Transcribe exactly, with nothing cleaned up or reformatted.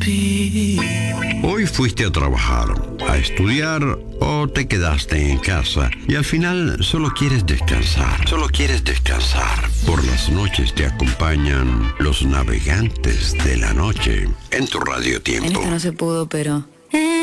Hoy fuiste a trabajar, a estudiar o te quedaste en casa y al final solo quieres descansar. Solo quieres descansar. Por las noches te acompañan los navegantes de la noche en tu Radio Tiempo. En esta no se pudo, pero...